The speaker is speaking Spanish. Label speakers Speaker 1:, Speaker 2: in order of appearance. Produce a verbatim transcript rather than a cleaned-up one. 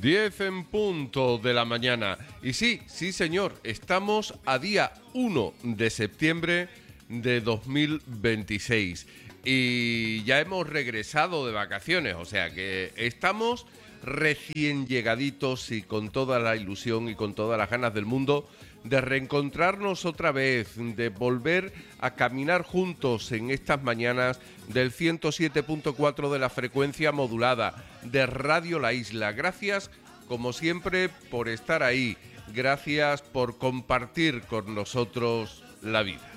Speaker 1: diez en punto de la mañana. Y sí, sí señor, estamos a día uno de septiembre de dos mil veintiséis. Y ya hemos regresado de vacaciones, o sea que estamos recién llegaditos y con toda la ilusión y con todas las ganas del mundo de reencontrarnos otra vez, de volver a caminar juntos en estas mañanas del ciento siete punto cuatro de la frecuencia modulada de Radio La Isla. Gracias, como siempre, por estar ahí. Gracias por compartir con nosotros la vida.